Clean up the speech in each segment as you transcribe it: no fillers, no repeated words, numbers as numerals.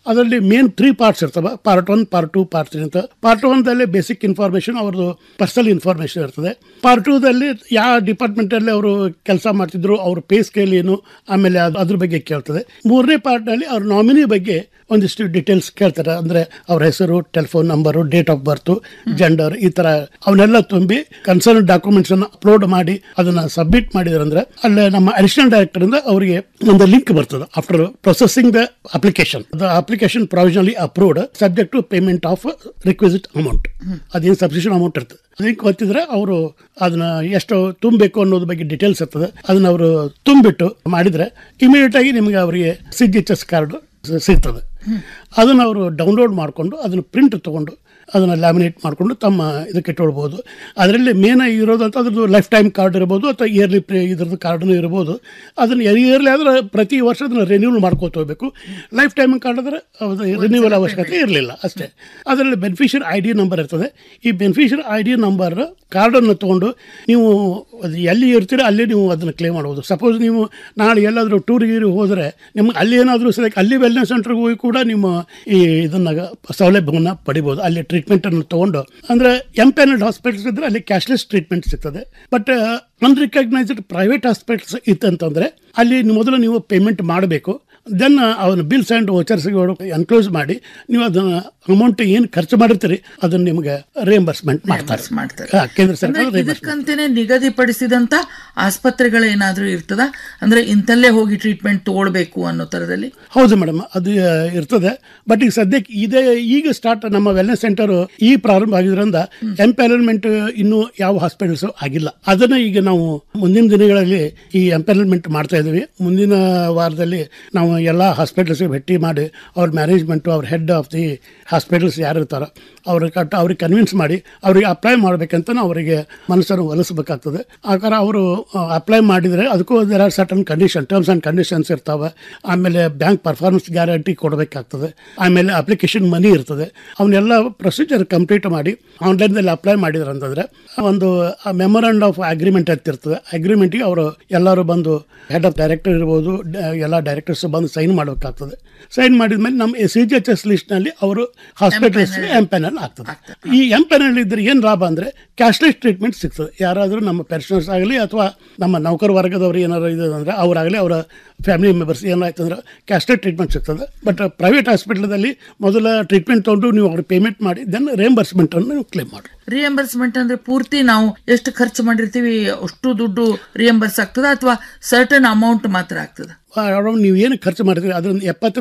ಅದರಲ್ಲಿ main 3 parts ಇರ್ತವೆ. Part 1, part 2, part 3 ಅಂತ. ಪಾರ್ಟ್ 1ದಲ್ಲಿ ಬೇಸಿಕ್ ಇನ್ಫಾರ್ಮೇಶನ್, ಅವ್ರದ್ದು ಪರ್ಸನಲ್ ಇನ್ಫಾರ್ಮೇಶನ್ ಇರ್ತದೆ. ಪಾರ್ಟ್ 2ದಲ್ಲಿ ಯಾವ ಡಿಪಾರ್ಟ್ಮೆಂಟಲ್ಲಿ ಅವರು ಕೆಲಸ ಮಾಡ್ತಿದ್ರು, ಅವ್ರ ಪೇ ಸ್ಕೇಲ್ ಏನು, ಆಮೇಲೆ ಅದ್ರ ಬಗ್ಗೆ ಕೇಳ್ತದೆ. 3ನೇ ಪಾರ್ಟ್ನಲ್ಲಿ ಅವ್ರ ನಾಮಿನಿ ಬಗ್ಗೆ ಒಂದಿಷ್ಟು ಡೀಟೇಲ್ಸ್ ಕೇಳ್ತಾರೆ. ಅಂದರೆ ಅವ್ರ ಹೆಸರು, telephone number, date of birth, gender, ಈ ಥರ ಅವನ್ನೆಲ್ಲ ತುಂಬಿ ಕನ್ಸರ್ನ್ ಡಾಕ್ಯುಮೆಂಟ್ಸ್ ಅನ್ನು ಅಪ್ಲೋಡ್ ಮಾಡಿ ಅದನ್ನ ಸಬ್ಮಿಟ್ ಮಾಡಿದ್ರಂದ್ರೆ ಅಲ್ಲೇ ನಮ್ಮ ಅಡಿಷನಲ್ ಡೈರೆಕ್ಟರ್ ಇಂದ ಅವರಿಗೆ ಒಂದು ಲಿಂಕ್ ಬರ್ತದೆ. After processing the application ಪ್ರಾವಿಷನಲಿ approved subject to payment of requisite amount. ಅದೇನು ಸಬ್ಸಿಷನ್ ಅಮೌಂಟ್ ಇರ್ತದೆ. ಲಿಂಕ್ ಗೊತ್ತಿದ್ರೆ ಅವರು ಅದನ್ನ ಎಷ್ಟು ತುಂಬಬೇಕು ಅನ್ನೋದ್ರ ಬಗ್ಗೆ ಡೀಟೇಲ್ಸ್ ಇರ್ತದೆ. ಅದನ್ನ ಅವರು ತುಂಬಿಟ್ಟು ಮಾಡಿದ್ರೆ ಇಮಿಡಿಯೇಟ್ ಆಗಿ ನಿಮಗೆ ಅವರಿಗೆ ಸಿಗ್ನೇಚರ್ಸ್ ಕಾರ್ಡ್ ಸಿಗ್ತದೆ. ಅದನ್ನು ಅವರು ಡೌನ್ಲೋಡ್ ಮಾಡಿಕೊಂಡು ಅದನ್ನು ಪ್ರಿಂಟ್ ತೊಗೊಂಡು ಅದನ್ನು ಲ್ಯಾಮಿನೇಟ್ ಮಾಡಿಕೊಂಡು ತಮ್ಮ ಇದಕ್ಕೆ ಇಟ್ಕೊಳ್ಬೋದು. ಅದರಲ್ಲಿ ಮೇನ್ ಆಗಿ ಇರೋದಂತ ಅದ್ರದ್ದು ಲೈಫ್ ಟೈಮ್ ಕಾರ್ಡ್ ಇರ್ಬೋದು ಅಥವಾ ಇಯರ್ಲಿ ಇದ್ರದ್ದು ಕಾರ್ಡ್ನು ಇರ್ಬೋದು. ಅದನ್ನು ಇಯರ್ಲಿ ಆದರೆ ಪ್ರತಿ ವರ್ಷ ಅದನ್ನು ರಿನ್ಯೂವಲ್ ಮಾಡ್ಕೋತ ಹೋಗಬೇಕು. ಲೈಫ್ ಟೈಮ್ ಕಾರ್ಡ್ ಆದರೆ ರಿನ್ಯೂವಲ್ ಅವಶ್ಯಕತೆ ಇರಲಿಲ್ಲ ಅಷ್ಟೇ. ಅದರಲ್ಲಿ ಬೆನಿಫಿಷಿಯರಿ ID ನಂಬರ್ ಇರ್ತದೆ. ಈ ಬೆನಿಫಿಷಿಯರಿ ID ನಂಬರ್ ಕಾರ್ಡನ್ನು ತೊಗೊಂಡು ನೀವು ಅದು ಎಲ್ಲಿ ಇರ್ತೀರೋ ಅಲ್ಲಿ ನೀವು ಅದನ್ನು ಕ್ಲೇಮ್ ಮಾಡ್ಬೋದು. ಸಪೋಸ್ ನೀವು ನಾಳೆ ಎಲ್ಲಾದರೂ ಟೂರಿಗೆ ಹೋದರೆ ನಿಮ್ಗೆ ಅಲ್ಲಿ ಏನಾದರೂ ಸರಿಯಾಗಿ ಅಲ್ಲಿ ವೆಲ್ನೆಸ್ ಸೆಂಟ್ರಿಗೆ ಹೋಗಿ ಕೂಡ ನಿಮ್ಮ ಈ ಇದನ್ನು ಸೌಲಭ್ಯವನ್ನು ಪಡಿಬೋದು. ಅಲ್ಲಿ ಟ್ರೀಟ್ಮೆಂಟನ್ನು ತೊಗೊಂಡು ಅಂದರೆ ಎಂಪ್ಯಾನಲ್ಡ್ ಹಾಸ್ಪಿಟಲ್ಸ್ ಇದ್ದರೆ ಅಲ್ಲಿ ಕ್ಯಾಶ್ಲೆಸ್ ಟ್ರೀಟ್ಮೆಂಟ್ ಸಿಗ್ತದೆ. ಬಟ್ ಅನ್ರಿಕಗ್ನೈಸ್ಡ್ ಪ್ರೈವೇಟ್ ಹಾಸ್ಪಿಟಲ್ಸ್ ಇತ್ತಂತಂದರೆ ಅಲ್ಲಿ ಮೊದಲು ನೀವು ಪೇಮೆಂಟ್ ಮಾಡಬೇಕು. ದೆನ್ ಅವನ ಬಿಲ್ಸ್ ಆ್ಯಂಡ್ ವೋಚರ್ಸ್ಗೆ ಎನ್ಕ್ಲೋಸ್ ಮಾಡಿ ನೀವು ಅದನ್ನ ಅಮೌಂಟ್ ಏನು ಖರ್ಚು ಮಾಡಿರ್ತೀರಿ ಅದನ್ನು ನಿಮಗೆ ರಿಯಂಬರ್ಸ್ಮೆಂಟ್ ಮಾಡ್ತಾರೆ. ಕೇಂದ್ರ ಸರ್ಕಾರ ಇದಕ್ಕಂತೇನೆ ನಿಗದಿಪಡಿಸಿದಂತ ಆಸ್ಪತ್ರೆಗಳೇನಾದ್ರೂ ಇರ್ತದ, ಅಂದ್ರೆ ಇಂತಲ್ಲೇ ಹೋಗಿ ಟ್ರೀಟ್ಮೆಂಟ್ ತಗೊಳ್ಬೇಕು ಅನ್ನೋ ತರದಲ್ಲಿ? ಹೌದು ಮೇಡಮ್, ಅದು ಇರ್ತದೆ. ಬಟ್ ಈಗ ಸದ್ಯಕ್ಕೆ ಈಗ ಸ್ಟಾರ್ಟ್ ನಮ್ಮ ವೆಲ್ನೆಸ್ ಸೆಂಟರ್ ಈ ಪ್ರಾರಂಭ ಆಗಿದ್ರಿಂದ ಎಂಪ್ಯಾನಲ್ಮೆಂಟ್ ಇನ್ನೂ ಯಾವ ಹಾಸ್ಪಿಟಲ್ಸ್ ಆಗಿಲ್ಲ. ಅದನ್ನ ಈಗ ನಾವು ಮುಂದಿನ ದಿನಗಳಲ್ಲಿ ಈ ಎಂಪ್ಯಾನಲ್ಮೆಂಟ್ ಮಾಡ್ತಾ ಇದ್ದೀವಿ. ಮುಂದಿನ ವಾರದಲ್ಲಿ ನಾವು ಎಲ್ಲ ಹಾಸ್ಪಿಟಲ್ಸ್ಗೆ ಭೇಟಿ ಮಾಡಿ ಅವ್ರ ಮ್ಯಾನೇಜ್ಮೆಂಟು, ಅವ್ರ ಹೆಡ್ ಆಫ್ ದಿ ಹಾಸ್ಪಿಟಲ್ಸ್ ಯಾರು ಇರ್ತಾರೋ ಅವ್ರಿಗೆ ಕನ್ವಿನ್ಸ್ ಮಾಡಿ ಅವ್ರಿಗೆ ಅಪ್ಲೈ ಮಾಡಬೇಕಂತ ಅವರಿಗೆ ಮನಸ್ಸನ್ನು ಒಲಿಸಬೇಕಾಗ್ತದೆ. ಆಕಾರ ಅವರು ಅಪ್ಲೈ ಮಾಡಿದರೆ ಅದಕ್ಕೂ there are certain terms and conditions ಇರ್ತಾವೆ. ಆಮೇಲೆ ಬ್ಯಾಂಕ್ ಪರ್ಫಾರ್ಮೆನ್ಸ್ ಗ್ಯಾರಂಟಿ ಕೊಡಬೇಕಾಗ್ತದೆ. ಆಮೇಲೆ ಅಪ್ಲಿಕೇಶನ್ ಮನಿ ಇರ್ತದೆ. ಅವನ್ನೆಲ್ಲ ಪ್ರೊಸೀಜರ್ ಕಂಪ್ಲೀಟ್ ಮಾಡಿ ಆನ್ಲೈನ್ದಲ್ಲಿ ಅಪ್ಲೈ ಮಾಡಿದ್ರು ಅಂತಂದರೆ ಒಂದು ಮೆಮೊರಂಡ್ ಆಫ್ ಅಗ್ರಿಮೆಂಟ್ ಅಂತ ಇರ್ತದೆ. ಅಗ್ರಿಮೆಂಟಿಗೆ ಅವರು ಎಲ್ಲರೂ ಬಂದು ಹೆಡ್ ಆಫ್ ಡೈರೆಕ್ಟರ್ ಇರ್ಬೋದು, ಎಲ್ಲ ಡೈರೆಕ್ಟರ್ಸ್ ಬಂದು ಸೈನ್ ಮಾಡಬೇಕಾಗ್ತದೆ. ಸೈನ್ ಮಾಡಿದ್ಮೇಲೆ ನಮ್ಮ CGHS ಲಿಸ್ಟ್ನಲ್ಲಿ ಅವರು ಹಾಸ್ಪಿಟಲ್ಸ್ ಎಂಪ್ಯಾನಲ್ ಆಗ್ತದೆ. ಈ ಎಂಪ್ಯಾನಲ್ ಇದ್ರೆ ಏನು ಲಾಭ ಅಂದರೆ ಕ್ಯಾಶ್ಲೆಸ್ ಟ್ರೀಟ್ಮೆಂಟ್ ಸಿಗ್ತದೆ. ಯಾರಾದರೂ ನಮ್ಮ ಪೆನ್ಷನರ್ಸ್ ಆಗಲಿ ಅಥವಾ ನಮ್ಮ ನೌಕರ ವರ್ಗದವರು ಏನಾರು ಇದೆ ಅಂದರೆ ಅವರಾಗಲಿ ಅವರ ಫ್ಯಾಮಿಲಿ ಮೆಂಬರ್ಸ್ ಏನಾಯ್ತು ಅಂದ್ರೆ ಕ್ಯಾಶ್ಲೆಸ್ ಟ್ರೀಟ್ಮೆಂಟ್ ಸಿಗ್ತದೆ. ಬಟ್ ಪ್ರೈವೇಟ್ ಹಾಸ್ಪಿಟಲ್ದಲ್ಲಿ ಮೊದಲ ಟ್ರೀಟ್ಮೆಂಟ್ ತೊಗೊಂಡು ನೀವು ಅವ್ರಿಗೆ ಪೇಮೆಂಟ್ ಮಾಡಿ ದೆನ್ ರಿಯಂಬರ್ಸ್ಮೆಂಟ್ ಅನ್ನು ನೀವು ಕ್ಲೇಮ್ ಮಾಡಿ. ರಿಯಂಬರ್ಸ್ಮೆಂಟ್ ಅಂದ್ರೆ ಪೂರ್ತಿ ನಾವು ಎಷ್ಟು ಖರ್ಚು ಮಾಡಿರ್ತೀವಿ ಅಷ್ಟು ದುಡ್ಡು ರಿಯಂಬರ್ಸ್ ಆಗ್ತದ ಅಥವಾ ಸರ್ಟನ್ ಅಮೌಂಟ್ ಮಾತ್ರ ಆಗ್ತದ? ನೀವು ಏನು ಖರ್ಚು ಮಾಡಿದ್ರಿ ಅದರಿಂದ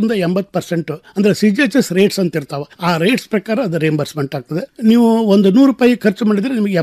70% ಅಂದ್ರೆ CGHS ರೇಟ್ಸ್ ಅಂತ ಇರ್ತಾವ. ಆ ರೇಟ್ಸ್ ಪ್ರಕಾರ ಅದು ರಿಯಂಬರ್ಸ್ಮೆಂಟ್ ಆಗ್ತದೆ. ನೀವು ಒಂದು ₹100 ಖರ್ಚು ಮಾಡಿದ್ರೆ ನಿಮಗೆ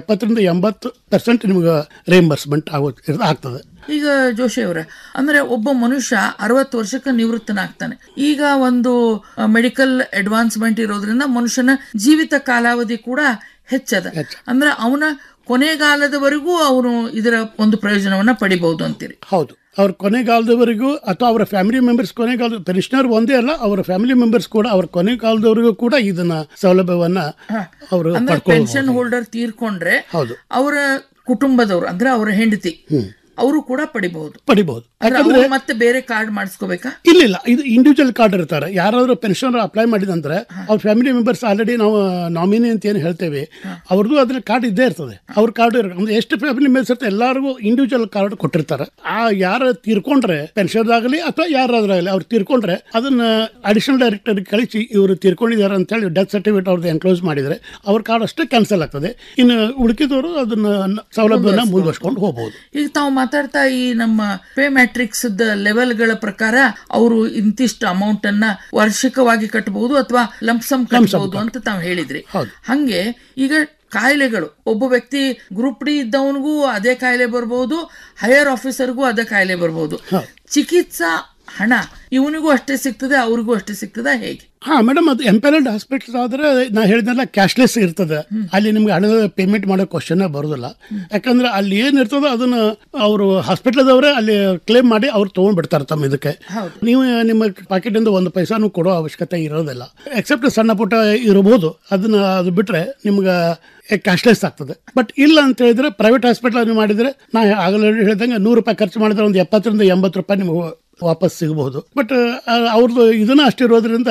70% ನಿಮಗೆ ರಿಯಂಬರ್ಸ್ಮೆಂಟ್ ಆಗ್ತದೆ. ಈಗ ಜೋಶಿ ಅವರೇ, ಅಂದ್ರೆ ಒಬ್ಬ ಮನುಷ್ಯ 60 ವರ್ಷಕ್ಕೆ ನಿವೃತ್ತನಾಗ್ತಾನೆ. ಈಗ ಒಂದು ಮೆಡಿಕಲ್ ಅಡ್ವಾನ್ಸ್ಮೆಂಟ್ ಇರೋದ್ರಿಂದ ಮನುಷ್ಯನ ಜೀವಿತ ಕಾಲಾವಧಿ ಕೂಡ ಹೆಚ್ಚದ. ಅಂದ್ರೆ ಅವನ ಕೊನೆಗಾಲದವರೆಗೂ ಅವನು ಇದರ ಒಂದು ಪ್ರಯೋಜನವನ್ನ ಪಡಿಬಹುದು ಅಂತೀರಿ? ಹೌದು, ಅವ್ರ ಕೊನೆಗಾಲದವರೆಗೂ ಅಥವಾ ಅವರ ಫ್ಯಾಮಿಲಿ ಮೆಂಬರ್ಸ್ ಕೊನೆಗಾಲದ ಪೆನ್ಷನರ್ ಒಂದೇ ಅಲ್ಲ, ಅವರ ಫ್ಯಾಮಿಲಿ ಮೆಂಬರ್ಸ್ ಕೂಡ ಅವ್ರ ಕೊನೆಗಾಲದವರೆಗೂ ಕೂಡ ಇದನ್ನ ಸೌಲಭ್ಯವನ್ನ ಅವರು ಪೆನ್ಷನ್ ಹೋಲ್ಡರ್ ತೀರ್ಕೊಂಡ್ರೆ ಅವರ ಕುಟುಂಬದವರು ಅಂದ್ರೆ ಅವರ ಹೆಂಡತಿ ಅವರು ಕೂಡ ಪಡಿಬಹುದು. ಮತ್ತೆ ಬೇರೆ ಕಾರ್ಡ್ ಮಾಡಿಸ್ಕೋಬೇಕಾ? ಇಲ್ಲ, ಇದು ಇಂಡಿವಿಜುವಲ್ ಕಾರ್ಡ್ ಇರ್ತಾರೆ. ಯಾರಾದ್ರೂ ಪೆನ್ಷನ್ ಅಪ್ಲೈ ಮಾಡಿದಂದ್ರೆ ಅವ್ರ ಫ್ಯಾಮಿಲಿ ಮೆಂಬರ್ಸ್ ಆಲ್ರೆಡಿ ನಾವು ನಾಮಿನಿ ಅಂತ ಏನು ಹೇಳ್ತೇವೆ ಅವ್ರದ್ದು ಅದ್ರ ಕಾರ್ಡ್ ಇದ್ದೇ ಇರ್ತದೆ. ಅವ್ರ ಕಾರ್ಡ್ ಅಂದ್ರೆ ಎಷ್ಟು ಫ್ಯಾಮಿಲಿ ಮೆಂಬರ್ಸ್ ಇರ್ತಾರೆ ಎಲ್ಲರಿಗೂ ಇಂಡಿವಿಜುವಲ್ ಕಾರ್ಡ್ ಕೊಟ್ಟಿರ್ತಾರೆ. ಆ ಯಾರು ತೀರ್ಕೊಂಡ್ರೆ ಪೆನ್ಷನ್ ಆಗಲಿ ಅಥವಾ ಯಾರಾದ್ರಾಗಲಿ ಅವ್ರು ತೀರ್ಕೊಂಡ್ರೆ ಅದನ್ನ ಅಡಿಷನಲ್ ಡೈರೆಕ್ಟರ್ ಕಳಿಸಿ ಇವರು ತೀರ್ಕೊಂಡಿದ್ದಾರೆ ಅಂತ ಹೇಳಿ ಡೆತ್ ಸರ್ಟಿಫಿಕೇಟ್ ಅವ್ರದ್ದು ಎನ್ಕ್ಲೋಸ್ ಮಾಡಿದ್ರೆ ಅವ್ರ ಕಾರ್ಡ್ ಅಷ್ಟೇ ಕ್ಯಾನ್ಸಲ್ ಆಗ್ತದೆ. ಇನ್ನು ಉಳಿಕಿದವರು ಅದನ್ನ ಸೌಲಭ್ಯನ ಮುಂದುವರ್ಸ್ಕೊಂಡು ಹೋಗಬಹುದು. ಈಗ ತಾವು ಮಾತಾಡ್ತಾ ಈ ನಮ್ಮ ಪೇ ಮ್ಯಾಟ್ರಿಕ್ಸ್ ಲೆವೆಲ್ಗಳ ಪ್ರಕಾರ ಅವರು ಇಂತಿಷ್ಟು ಅಮೌಂಟ್ ಅನ್ನ ವಾರ್ಷಿಕವಾಗಿ ಕಟ್ಟಬಹುದು ಅಥವಾ ಲಂಪ್ಸಮ್ ಕಟ್ಟಬಹುದು ಅಂತ ತಾವು ಹೇಳಿದ್ರಿ. ಹಂಗೆ ಈಗ ಕಾಯಿಲೆಗಳು ಒಬ್ಬ ವ್ಯಕ್ತಿ ಗ್ರೂಪ್ ಡಿ ಇದ್ದವನಿಗೂ ಅದೇ ಕಾಯಿಲೆ ಬರಬಹುದು, ಹೈಯರ್ ಆಫೀಸರ್ಗೂ ಅದೇ ಕಾಯಿಲೆ ಬರಬಹುದು. ಚಿಕಿತ್ಸಾ ಹಣ ಇವನಿಗೂ ಅಷ್ಟೇ ಸಿಗ್ತದೆ, ಅವ್ರಿಗೂ ಅಷ್ಟೇ ಸಿಗ್ತದ, ಹೇಗೆ? ಮೇಡಮ್, ಅದು ಎಂಪ್ಯಾನಲ್ಡ್ ಹಾಸ್ಪಿಟಲ್ಸ್ ಆದ್ರೆ ನಾ ಹೇಳಿದ್ನಲ್ಲ ಕ್ಯಾಶ್ಲೆಸ್ ಇರ್ತದೆ. ಅಲ್ಲಿ ನಿಮ್ಗೆ ಹಣದ ಪೇಮೆಂಟ್ ಮಾಡೋ ಕ್ವಶನ್ ಬರೋದಿಲ್ಲ. ಯಾಕಂದ್ರೆ ಅಲ್ಲಿ ಏನಿರ್ತದೋ ಅದನ್ನ ಅವರು ಹಾಸ್ಪಿಟಲ್ದವರೇ ಅಲ್ಲಿ ಕ್ಲೇಮ್ ಮಾಡಿ ಅವ್ರು ತಗೊಂಡ್ಬಿಡ್ತಾರೆ ತಮ್ಮ ಇದಕ್ಕೆ. ನೀವು ನಿಮ್ಮ ಪಾಕೆಟ್ ಇಂದ ಒಂದು ಪೈಸಾನು ಕೊಡೋ ಅವಶ್ಯಕತೆ ಇರೋದಿಲ್ಲ. ಎಕ್ಸೆಪ್ಟ್ ಸಣ್ಣ ಪುಟ್ಟ ಇರಬಹುದು, ಅದು ಬಿಟ್ರೆ ನಿಮ್ಗೆ ಕ್ಯಾಶ್ಲೆಸ್ ಆಗ್ತದೆ. ಬಟ್ ಇಲ್ಲ ಅಂತ ಹೇಳಿದ್ರೆ ಪ್ರೈವೇಟ್ ಹಾಸ್ಪಿಟಲ್ ಮಾಡಿದ್ರೆ ನಾ ಆಗಲೇ ಹೇಳಿದಂಗೆ ₹100 ಖರ್ಚು ಮಾಡಿದ್ರೆ ಒಂದು ₹70 ರಿಂದ ₹80 ನಿಮಗೆ ವಾಪಸ್ ಸಿಗಬಹುದು. ಬಟ್ ಅವ್ರದ್ದು ಇದನ್ನ ಅಷ್ಟಿರೋದ್ರಿಂದ